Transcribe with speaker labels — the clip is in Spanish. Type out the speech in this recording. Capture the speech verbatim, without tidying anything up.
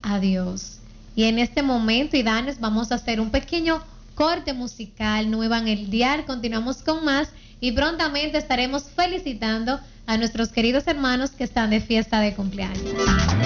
Speaker 1: a Dios. Y en este momento, Idanes, vamos a hacer un pequeño corte musical. Nueva en el dial, continuamos con más y prontamente estaremos felicitando a nuestros queridos hermanos que están de fiesta de cumpleaños.